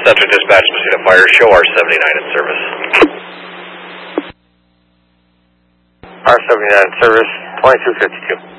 Central Dispatch, Messina Fire, show R79 in service. R79 in service, 2252.